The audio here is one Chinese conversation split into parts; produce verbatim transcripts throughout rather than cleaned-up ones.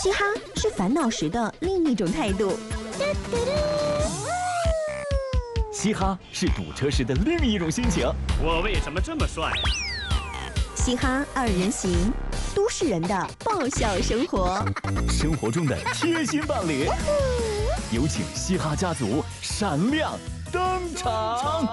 嘻哈是烦恼时的另一种态度。 嘻哈是堵车时的另一种心情。 我为什么这么帅？ 嘻哈二人行，都市人的爆笑生活， 生活中的贴心伴侣。有请嘻哈家族闪亮登场。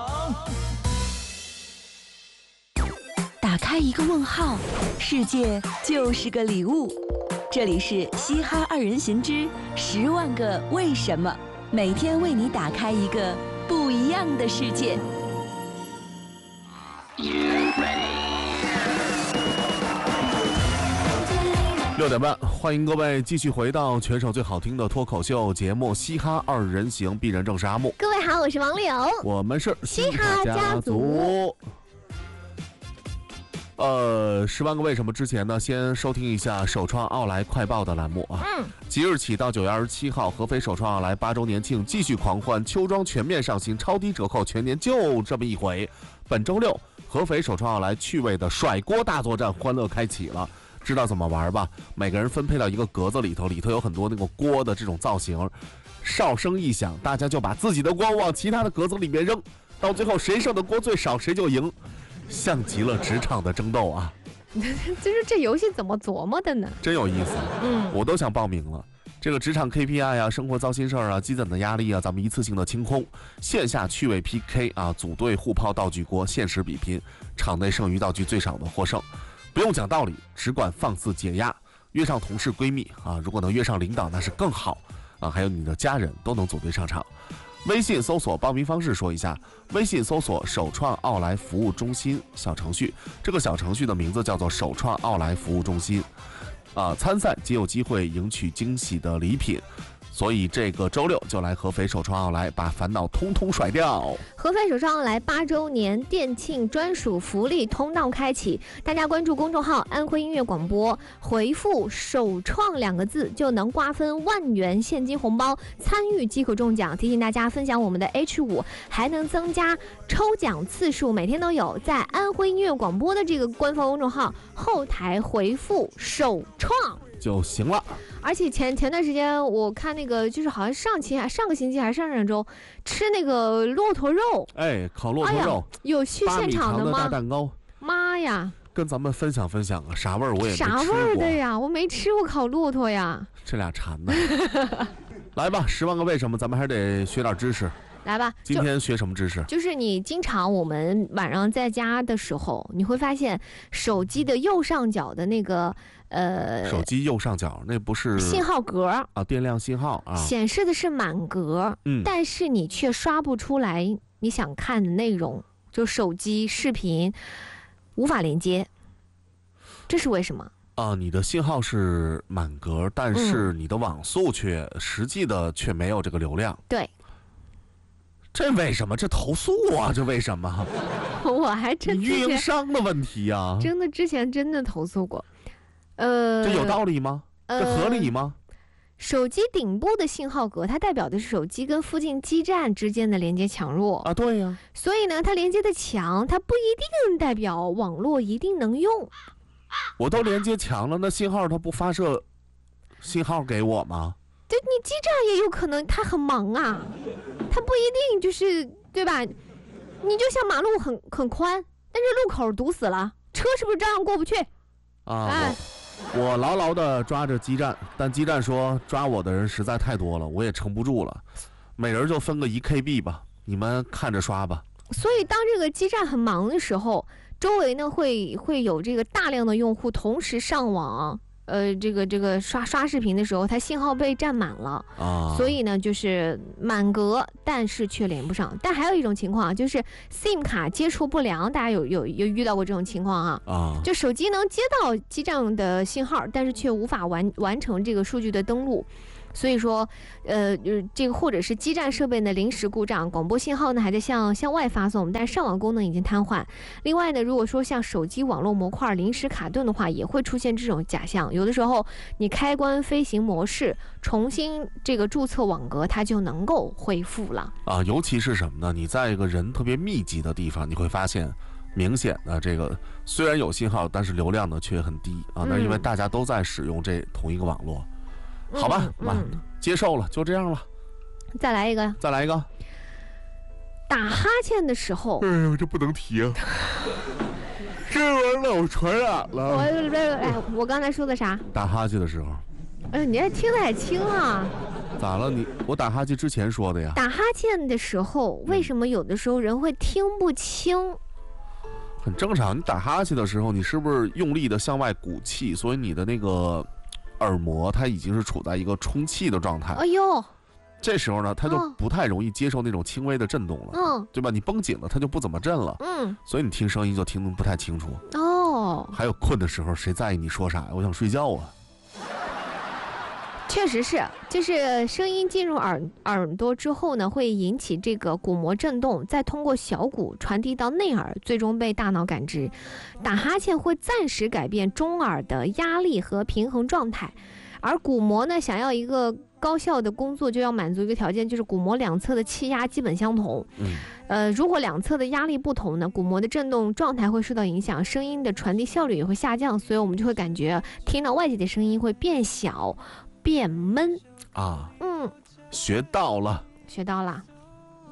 打开一个问号，世界就是个礼物。这里是嘻哈二人行之十万个为什么，每天为你打开一个不一样的世界。 六点半，欢迎各位继续回到全省最好听的脱口秀节目《嘻哈二人行》，必然正是阿木。 各位好，我是王柳， 我们是嘻哈家族。 呃，十万个为什么之前呢，先收听一下首创奥莱快报的栏目啊。 嗯， 即日起到九月二十七号，合肥首创奥莱八周年庆继续狂欢，秋装全面上新，超低折扣，全年就这么一回。本周六，合肥首创奥莱趣味的甩锅大作战欢乐开启了。知道怎么玩吧？每个人分配到一个格子里头，里头有很多那个锅的这种造型。哨声一响，大家就把自己的锅往其他的格子里面扔，到最后谁剩的锅最少谁就赢，像极了职场的争斗啊！ 就是这游戏怎么琢磨的呢？ 真有意思，嗯，我都想报名了。这个职场 K P I 啊，生活糟心事儿啊，积攒的压力啊，咱们一次性的清空。线下趣味 P K 啊，组队互抛道具锅，限时比拼，场内剩余道具最少的获胜。不用讲道理，只管放肆解压，约上同事闺蜜啊，如果能约上领导那是更好啊，还有你的家人都能组队上场。微信搜索报名方式说一下，微信搜索首创奥莱服务中心小程序，这个小程序的名字叫做首创奥莱服务中心啊，参赛即有机会赢取惊喜的礼品。所以这个周六就来合肥首创奥莱，把烦恼通通甩掉。 合肥首创奥莱八周年店庆专属福利通道开启，大家关注公众号安徽音乐广播，回复首创两个字就能瓜分万元现金红包，参与即可中奖。提醒大家分享我们的 H 五， 还能增加抽奖次数，每天都有。在安徽音乐广播的这个官方公众号后台回复首创就行了。 而且前前段时间我看那个，就是好像上期还上个星期还是上上周吃那个骆驼肉， 哎，烤骆驼肉， 哎、有去现场的吗？ 八米长的大蛋糕， 妈呀！ 跟咱们分享分享啊，啥味儿我也没吃过。 啥味儿的呀？我没吃过烤骆驼呀。 这俩馋的。来吧，十万个为什么，咱们还得学点知识。 来吧， 今天学什么知识？ 就是你经常我们晚上在家的时候，你会发现手机的右上角的那个呃， 手机右上角那不是信号格啊，电量信号啊， 显示的是满格，嗯，但是你却刷不出来你想看的内容，就手机视频无法连接，这是为什么？ 啊，你的信号是满格，但是你的网速却、嗯、实际的却没有这个流量。 对。 这为什么？这投诉啊！这为什么？ 我还真运营商的问题啊！ 真的之前真的投诉过，呃， 这有道理吗？这合理吗？ 呃、手机顶部的信号格，它代表的是手机跟附近基站之间的连接强弱啊，对呀、啊。 所以呢，它连接的强，它不一定代表网络一定能用。 我都连接强了，那信号它不发射信号给我吗？ 对，你基站也有可能它很忙啊，它不一定就是对吧？你就像马路很很宽，但是路口堵死了，车是不是照样过不去？ 啊，哎、我, 我牢牢地抓着基站，但基站说抓我的人实在太多了，我也撑不住了，每人就分个一 K B 吧，你们看着刷吧。 所以当这个基站很忙的时候，周围呢会会有这个大量的用户同时上网。呃，这个这个刷刷视频的时候，它信号被占满了啊，所以呢就是满格，但是却连不上。但还有一种情况就是 SIM 卡接触不良，大家有有有遇到过这种情况啊？啊，就手机能接到基站的信号，但是却无法完完成这个数据的登录。所以说，呃，这个或者是基站设备的临时故障，广播信号呢还在向向外发送，但是上网功能已经瘫痪。另外呢，如果说像手机网络模块临时卡顿的话，也会出现这种假象。有的时候你开关飞行模式，重新这个注册网格，它就能够恢复了啊。尤其是什么呢？你在一个人特别密集的地方，你会发现。明显的这个虽然有信号，但是流量呢却很低啊，那因为大家都在使用这同一个网络。 好吧，妈、 嗯嗯， 接受了，就这样了。 再来一个， 再来一个。 打哈欠的时候， 哎呦，这不能提啊！这玩意儿老传染了。 我哎，我刚才说的啥？ 打哈欠的时候。 哎，你还听得还清啊？ 咋了你？我打哈欠之前说的呀。 打哈欠的时候，为什么有的时候人会听不清？ 很正常，你打哈欠的时候，你是不是用力的向外鼓气？所以你的那个耳膜它已经是处在一个充气的状态。 哎呦， 这时候呢，它就不太容易接受那种轻微的震动了， 嗯， 对吧？你绷紧了，它就不怎么震了， 嗯， 所以你听声音就听得不太清楚。 哦， 还有困的时候，谁在意你说啥呀？我想睡觉啊。 确实是，就是声音进入耳耳朵之后呢，会引起这个鼓膜震动，再通过小骨传递到内耳，最终被大脑感知。打哈欠会暂时改变中耳的压力和平衡状态，而鼓膜呢，想要一个高效的工作，就要满足一个条件，就是鼓膜两侧的气压基本相同。 嗯， 呃，如果两侧的压力不同呢，鼓膜的振动状态会受到影响，声音的传递效率也会下降，所以我们就会感觉听到外界的声音会变小。变闷啊， 嗯， 学到了， 学到了。